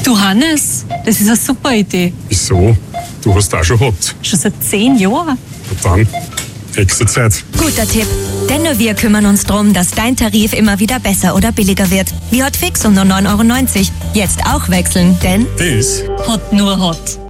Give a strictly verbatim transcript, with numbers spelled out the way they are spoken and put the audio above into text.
Du Hannes, das ist eine super Idee. Wieso? Du hast auch schon gehabt. Schon seit zehn Jahren. Und dann, nächste Zeit. Guter Tipp. Denn nur wir kümmern uns darum, dass dein Tarif immer wieder besser oder billiger wird. Wie Hotfix um nur neun Euro neunzig. Jetzt auch wechseln, denn Das Hot nur Hot.